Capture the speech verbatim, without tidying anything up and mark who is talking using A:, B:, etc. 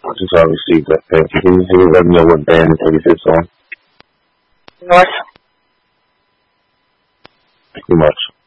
A: since I received that pay. Can you, can you let me know what band it's on?
B: North.
A: Thank you much.